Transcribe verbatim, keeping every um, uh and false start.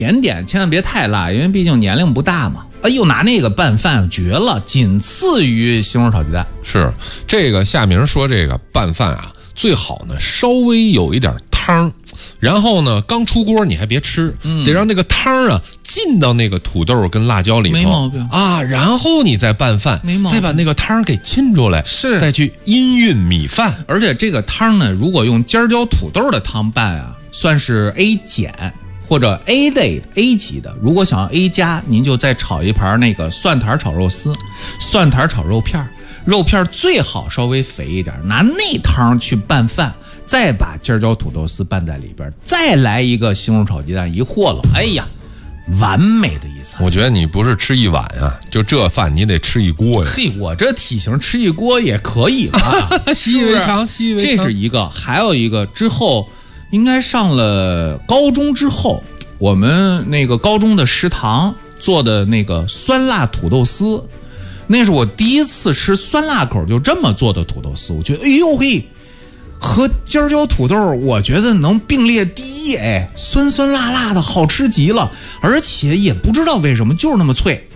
点点，千万别太辣，因为毕竟年龄不大嘛。哎呦，拿那个拌饭绝了，仅次于西红柿炒鸡蛋。 是这个夏明说这个拌饭啊，最好呢稍微有一点汤，然后呢刚出锅你还别吃，嗯、得让那个汤啊进到那个土豆跟辣椒里头， 没毛病啊，然后你再拌饭， 没毛病， 再把那个汤给浸出来， 是再去氤氲米饭。 而且这个汤呢，如果用尖椒土豆的汤拌啊，算是 A 减。或者 A 类的 A 级的，如果想要 A 加，您就再炒一盘那个蒜苔炒肉丝，蒜苔炒肉片，肉片最好稍微肥一点，拿那汤去拌饭，再把尖椒土豆丝拌在里边，再来一个西红柿炒鸡蛋一和了，哎呀，完美的一餐。 我觉得你不是吃一碗啊，就这饭你得吃一锅呀。 嘿，我这体型吃一锅也可以吧？ 习以为常，习以为常。 这是一个，还有一个之后。应该上了高中之后，我们那个高中的食堂做的那个酸辣土豆丝，那是我第一次吃酸辣口就这么做的土豆丝，我觉得哎呦嘿，和尖椒土豆我觉得能并列第一，哎，酸酸辣辣的好吃极了，而且也不知道为什么就是那么脆。